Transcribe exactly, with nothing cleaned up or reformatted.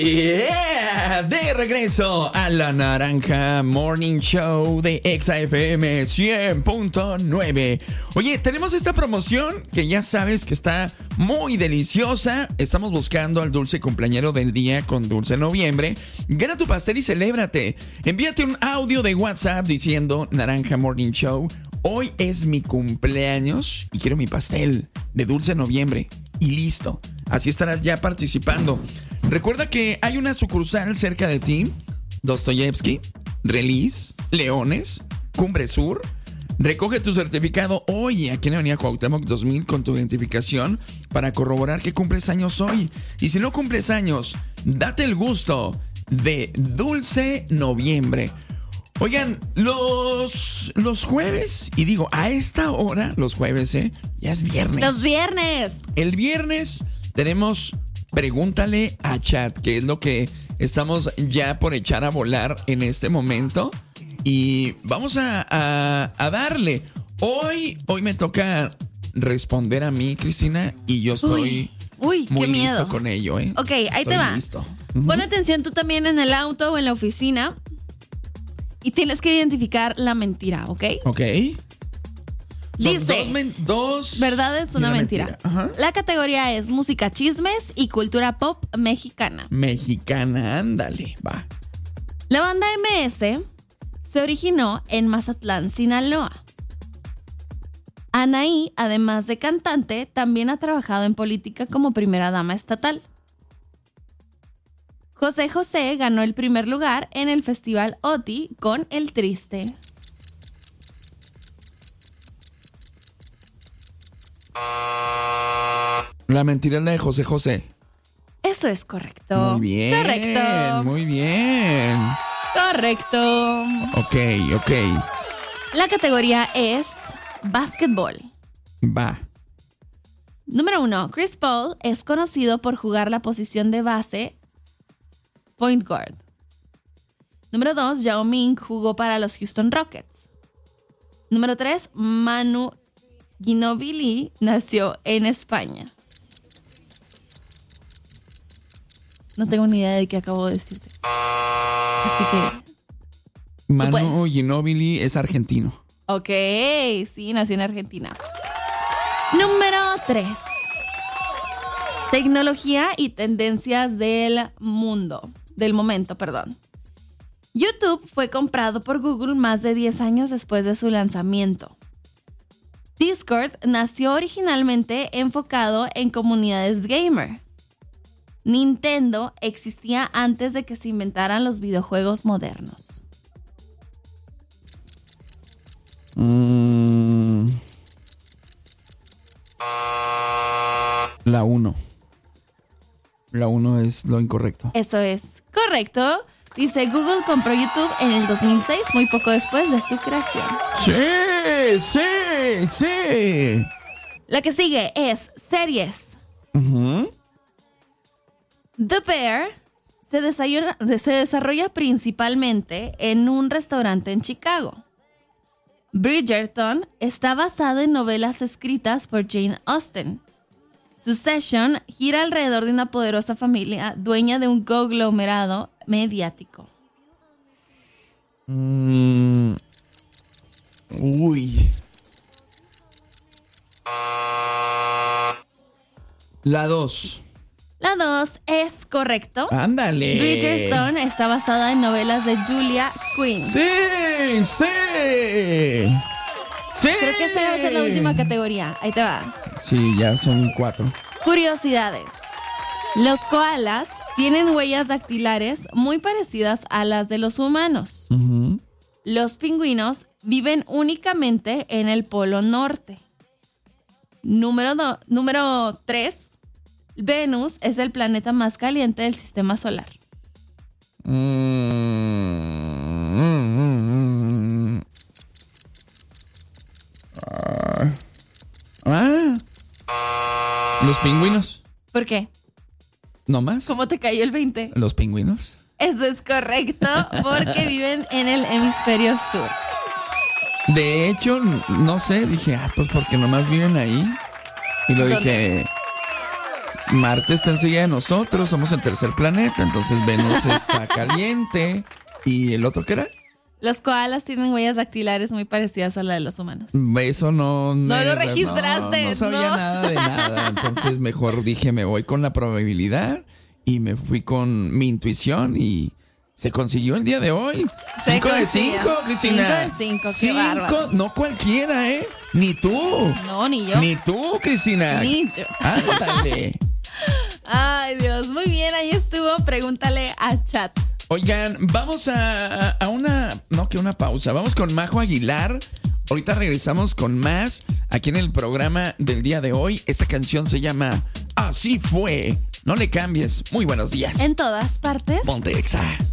Yeah, de regreso a la Naranja Morning Show de Exa F M cien punto nueve. Oye, tenemos esta promoción que ya sabes que está muy deliciosa. Estamos buscando al dulce cumpleañero del día con Dulce Noviembre. Gana tu pastel y celébrate. Envíate un audio de WhatsApp diciendo Naranja Morning Show. Hoy es mi cumpleaños y quiero mi pastel de Dulce Noviembre. Y listo. Así estarás ya participando. Recuerda que hay una sucursal cerca de ti. Dostoyevsky, Relis, Leones, Cumbre Sur. Recoge tu certificado hoy aquí en Avenida Cuauhtémoc dos mil con tu identificación para corroborar que cumples años hoy. Y si no cumples años, date el gusto de Dulce Noviembre. Oigan, los, los jueves, y digo, a esta hora, los jueves, ¿eh? Ya es viernes. Los viernes. El viernes tenemos Pregúntale a Chat, que es lo que estamos ya por echar a volar en este momento. Y vamos a, a, a darle. Hoy, hoy me toca responder a mí, Cristina, y yo estoy uy, uy, muy qué listo miedo. con ello, ¿eh? Ok, ahí estoy te va. Listo. Pon atención tú también en el auto o en la oficina. Y tienes que identificar la mentira, ¿ok? Ok. Son Dice, dos, men- dos verdades, una, una mentira. mentira. Ajá. La categoría es música, chismes y cultura pop mexicana. Mexicana, ándale, va. La banda M S se originó en Mazatlán, Sinaloa. Anaí, además de cantante, también ha trabajado en política como primera dama estatal. José José ganó el primer lugar en el Festival OTI con El Triste. La mentira es la de José José. Eso es correcto. Muy bien. Correcto. Muy bien. Correcto. Ok, ok. La categoría es básquetbol. Va. Número uno, Chris Paul es conocido por jugar la posición de base point guard. Número dos, Yao Ming jugó para los Houston Rockets. Número tres, Manu Ginóbili nació en España. No tengo ni idea de qué acabo de decirte. Así que... Manu puedes. Ginóbili es argentino. Ok, sí, nació en Argentina. Número tres. Tecnología y tendencias del mundo. Del momento, perdón. YouTube fue comprado por Google más de diez años después de su lanzamiento. Discord nació originalmente enfocado en comunidades gamer. Nintendo existía antes de que se inventaran los videojuegos modernos. Mm. La uno. La uno es lo incorrecto. Eso es correcto. Dice, Google compró YouTube en el dos mil seis, muy poco después de su creación. Sí, sí, sí. La que sigue es series. Uh-huh. The Bear se desarrolla, se desarrolla principalmente en un restaurante en Chicago. Bridgerton está basada en novelas escritas por Jane Austen. Succession gira alrededor de una poderosa familia dueña de un conglomerado mediático. Mm. Uy. La dos. La dos es correcto. Ándale. Bridgerton está basada en novelas de Julia Quinn. Sí, sí. Sí. Creo que esa es la última categoría. Ahí te va. Sí, ya son cuatro. Curiosidades. Los koalas tienen huellas dactilares muy parecidas a las de los humanos. Uh-huh. Los pingüinos viven únicamente en el Polo Norte. Número, do, número tres. Venus es el planeta más caliente del sistema solar. Mm-hmm. Ah. Los pingüinos. ¿Por qué? ¿No más? ¿Cómo te cayó el veinte? Los pingüinos. Eso es correcto, porque viven en el hemisferio sur. De hecho, no sé, dije, ah, pues porque nomás viven ahí. Y lo ¿Dónde? dije, Marte está enseguida de nosotros, somos el tercer planeta, entonces Venus está caliente. ¿Y el otro qué era? Los koalas tienen huellas dactilares muy parecidas a la de los humanos. Eso no... No me, lo registraste. No, no sabía no. nada de nada. Entonces mejor dije, me voy con la probabilidad y me fui con mi intuición y se consiguió el día de hoy. Se Cinco de consiguió. cinco, Cristina. Cinco de cinco, qué Cinco, bárbaro. no cualquiera, ¿eh? Ni tú. No, ni yo. Ni tú, Cristina. Ni yo. Ándale. Ay, Dios. Muy bien, ahí estuvo. Pregúntale a Chat. Oigan, vamos a, a una, no que una pausa, vamos con Majo Aguilar. Ahorita regresamos con más aquí en el programa del día de hoy. Esta canción se llama Así Fue. No le cambies. Muy buenos días. En todas partes. Ponte Exa.